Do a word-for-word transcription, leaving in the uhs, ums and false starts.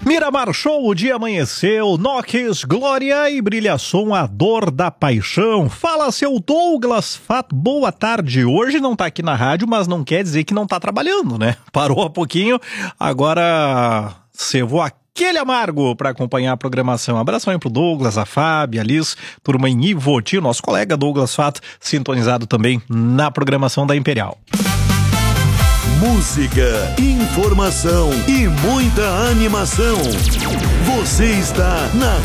Miramar Show, o dia amanheceu, Noques, glória e brilha som, a dor da paixão. Fala, seu Douglas Fato, boa tarde. Hoje não tá aqui na rádio, mas não quer dizer que não tá trabalhando, né? Parou há pouquinho, agora cevou aquele amargo para acompanhar a programação. Abração aí pro Douglas, a Fábio, a Liz, turma em Ivoti, o nosso colega Douglas Fato, sintonizado também na programação da Imperial. Música, informação e muita animação. Você está na